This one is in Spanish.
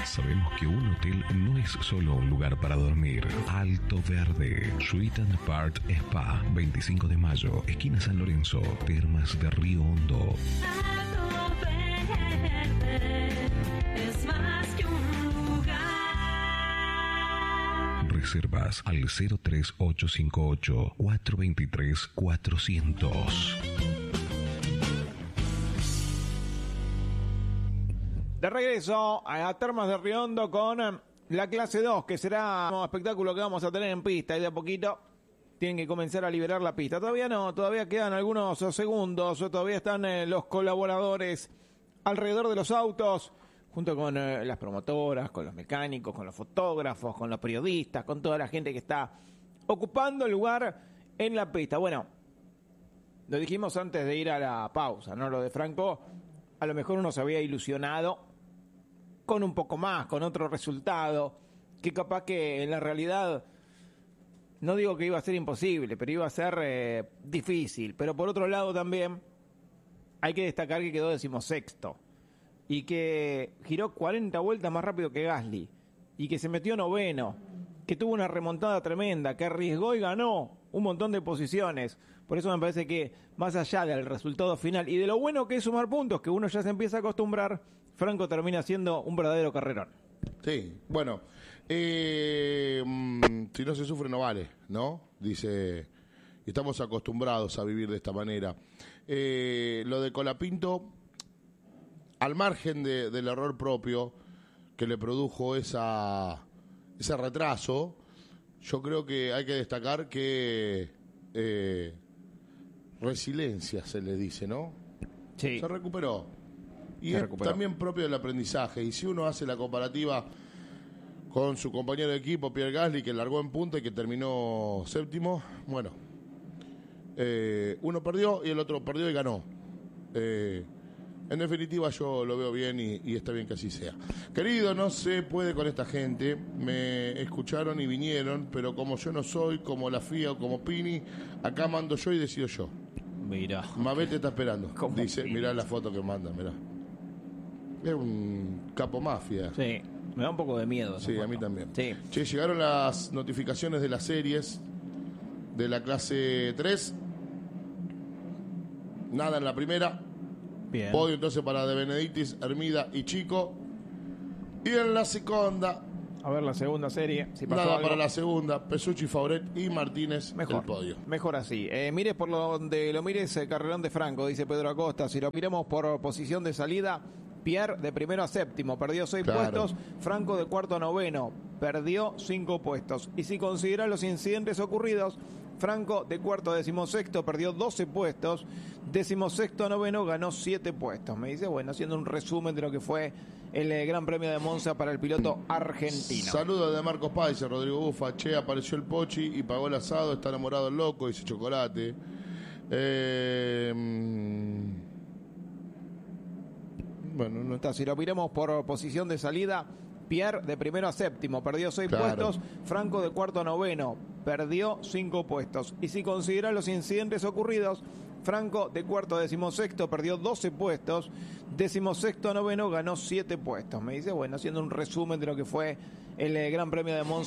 Sabemos que un hotel no es solo un lugar para dormir. Alto Verde, Suite and Part Spa, 25 de mayo, esquina San Lorenzo, Termas de Río Hondo. Alto Verde es más que un lugar. Reservas al 03858 423 400. De regreso a Termas de Riondo con la clase 2, que será un espectáculo que vamos a tener en pista y de a poquito tienen que comenzar a liberar la pista. Todavía no, todavía quedan algunos segundos, todavía están los colaboradores alrededor de los autos, junto con las promotoras, con los mecánicos, con los fotógrafos, con los periodistas, con toda la gente que está ocupando el lugar en la pista. Bueno, lo dijimos antes de ir a la pausa, ¿no? Lo de Franco, a lo mejor uno se había ilusionado con un poco más, con otro resultado, que capaz que en la realidad, no digo que iba a ser imposible, pero iba a ser difícil. Pero por otro lado también hay que destacar que quedó 16º y que giró 40 vueltas más rápido que Gasly y que se metió 9º, que tuvo una remontada tremenda, que arriesgó y ganó un montón de posiciones. Por eso me parece que más allá del resultado final y de lo bueno que es sumar puntos, que uno ya se empieza a acostumbrar, Franco termina siendo un verdadero carrerón. Sí, bueno, si no se sufre no vale, ¿no? Dice, estamos acostumbrados a vivir de esta manera. Lo de Colapinto, al margen del error propio que le produjo ese retraso, yo creo que hay que destacar que resiliencia se le dice, ¿no? Sí. Se recuperó. Y es también propio del aprendizaje. Y si uno hace la comparativa con su compañero de equipo, Pierre Gasly, que largó en punta y que terminó 7º, bueno, uno perdió y el otro perdió y ganó. En definitiva, yo lo veo bien y está bien que así sea. Querido, no se puede con esta gente. Me escucharon y vinieron, pero como yo no soy como la FIA o como Pini, acá mando yo y decido yo. Mirá. Mabel te está esperando. Dice, Pini? mirá la foto que manda, mirá. Es un capo mafia. Sí, me da un poco de miedo. Sí, a mí también. Sí. Che, llegaron las notificaciones de las series de la clase 3. Nada en la primera. Bien. Podio entonces para De Benedictis, Hermida y Chico. Y en la segunda, A ver la segunda serie. Si pasó nada algo. para la segunda, Pesucci, Fauret y Martínez Mejor, el podio. mejor así. Mires por donde lo mires, carrerón de Franco, dice Pedro Acosta. Si lo miremos por posición de salida, Pierre de primero a 7º, perdió 6 puestos. Franco de 4º a 9º, perdió 5 puestos. Y si considera los incidentes ocurridos, Franco de 4º a 16º, perdió 12 puestos. 16º a 9º, ganó 7 puestos. Me dice, bueno, haciendo un resumen de lo que fue el Gran Premio de Monza para el piloto argentino. Saludos de Marcos Paiser, Rodrigo Bufa. Che, apareció el Pochi y pagó el asado. Está enamorado el loco, dice Chocolate. Bueno, no Si lo miremos por posición de salida, Pierre de primero a 7º, perdió 6 puestos. Franco de 4º a 9º, perdió 5 puestos. Y si considera los incidentes ocurridos, Franco de 4º a 16º, perdió 12 puestos. 16º a 9º, ganó 7 puestos. Me dice, bueno, haciendo un resumen de lo que fue el Gran Premio de Monza.